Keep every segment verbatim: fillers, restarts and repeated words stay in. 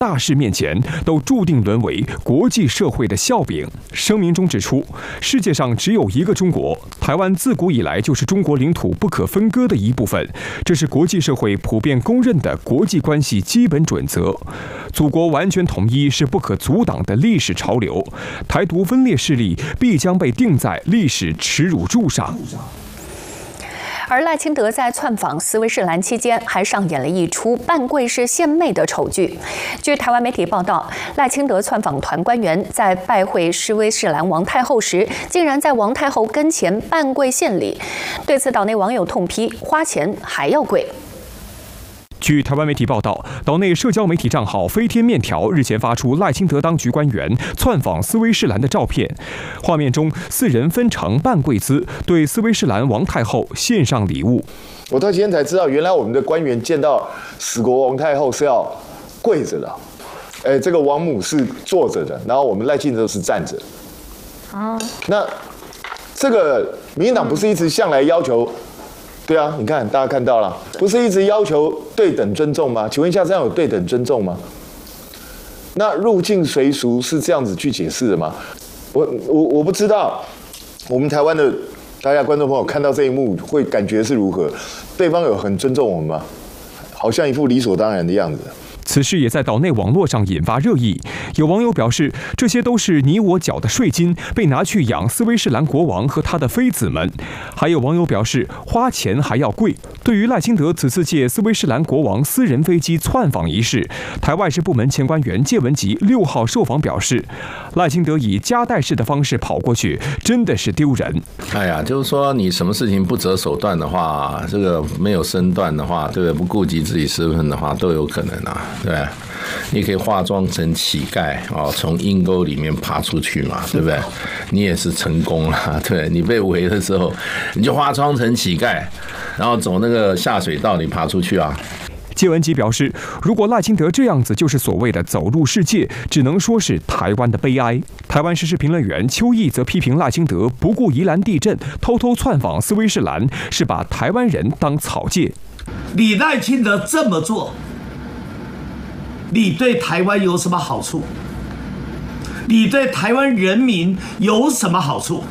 大事面前，都注定沦为国际社会的笑柄。声明中指出，世界上只有一个中国，台湾自古以来就是中国领土不可分割的一部分，这是国际社会普遍公认的国际关系基本准则。祖国完全统一是不可阻挡的历史潮流，台独分裂势力必将被钉在历史耻辱柱上。 而赖清德在窜访斯威士兰期间，还上演了一出扮贵是献媚的丑剧。据台湾媒体报道，赖清德窜访团官员在拜会斯威士兰王太后时，竟然在王太后跟前扮贵献礼。对此，岛内网友痛批：花钱还要贵。 据台湾媒体报道，岛内社交媒体账号飞天面条日前发出赖清德当局官员窜访斯威士兰的照片，画面中四人分成半跪姿，对斯威士兰王太后献上礼物。 我到今天才知道，原来我们的官员见到死国王太后是要跪着的，哎，这个王母是坐着的，然后我们赖清德是站着。啊，那这个民进党不是一直向来要求？对啊，你看，大家看到了，不是一直要求对等尊重吗？请问一下，这样有对等尊重吗？那入境随俗是这样子去解释的吗？我我我不知道，我们台湾的大家观众朋友看到这一幕会感觉是如何？对方有很尊重我们吗？好像一副理所当然的样子。 此事也在岛内网络上引发热议，有网友表示，这些都是你我缴的税金，被拿去养斯威士兰国王和他的妃子们。还有网友表示，花钱还要贵。对于赖清德此次借斯威士兰国王私人飞机窜访一事，台外事部门前官员谢文吉六号受访表示，赖清德以夹带式的方式跑过去，真的是丢人。 哎呀，就是说你什么事情不择手段的话，这个没有身段的话，对不对？不顾及自己身份的话，都有可能啊。对，你可以化妆成乞丐哦，从阴沟里面爬出去嘛，对不对？你也是成功了，对，你被围的时候，你就化妆成乞丐，然后走那个下水道里爬出去啊。 谢文吉表示，如果赖清德这样子就是所谓的走入世界，只能说是台湾的悲哀。台湾时事评论员邱毅则批评赖清德不顾宜兰地震，偷偷窜访斯威士兰，是把台湾人当草芥。 你赖清德这么做，你对台湾有什么好处？你对台湾人民有什么好处？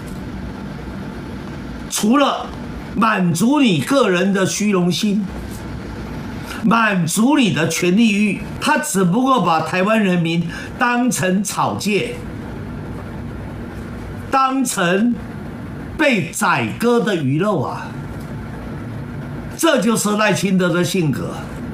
除了满足你个人的虚荣心，满足你的权力欲，他只不过把台湾人民当成草芥，当成被宰割的鱼肉啊！这就是赖清德的性格。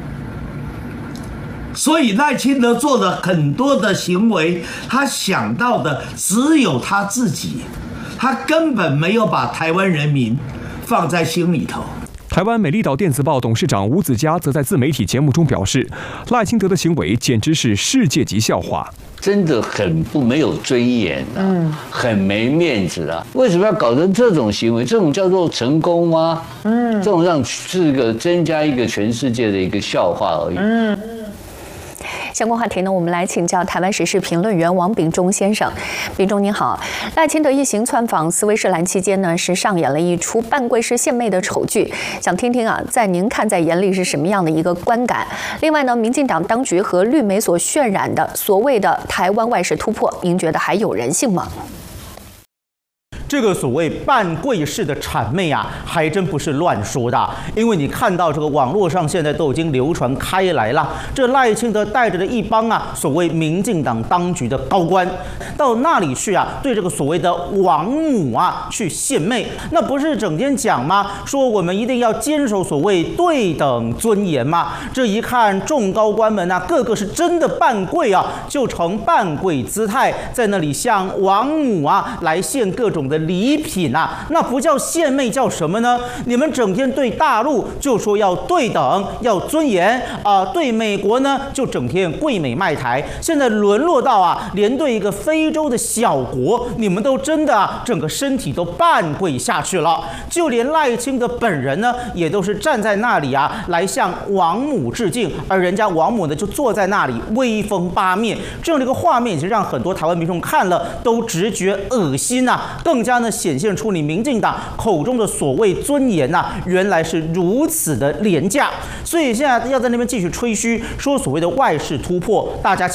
所以赖清德做的很多的行为，他想到的只有他自己，他根本没有把台湾人民放在心里头。 台湾美丽岛电子报董事长吴子嘉则在自媒体节目中表示，赖清德的行为简直是世界级笑话， 真的很不没有尊严啊，嗯，很没面子啊！为什么要搞成这种行为？这种叫做成功吗？嗯，这种让是个增加一个全世界的一个笑话而已。嗯。 相关话题呢，我们来请教台湾时事评论员王秉忠先生。秉忠您好，赖清德一行窜访斯威士兰期间呢，是上演了一出扮贵是献媚的丑剧，想听听啊，在您看在眼里是什么样的一个观感？另外呢，民进党当局和绿媒所渲染的所谓的台湾外事突破，您觉得还有人性吗？ 这个所谓扮贵式的谄媚啊，还真不是乱说的。因为你看到这个网络上现在都已经流传开来了，这赖清德带着的一帮啊，所谓民进党当局的高官，到那里去啊，对这个所谓的王母啊去献媚，那不是整天讲吗？说我们一定要坚守所谓对等尊严吗？这一看众高官们啊，个个是真的扮贵啊，就呈扮贵姿态，在那里向王母啊来献各种的礼品啊，那不叫献媚，叫什么呢？你们整天对大陆就说要对等、要尊严啊、呃，对美国呢就整天跪美卖台，现在沦落到啊，连对一个非洲的小国，你们都真的啊，整个身体都半跪下去了。就连赖清德本人呢，也都是站在那里啊，来向王母致敬，而人家王母呢就坐在那里威风八面，这样的一个画面，其实让很多台湾民众看了都直觉恶心啊，更。 加呢显现出你民进党口中的所谓尊严呐、啊，原来是如此的廉价。所以现在要在那边继续吹嘘说所谓的外事突破，大家。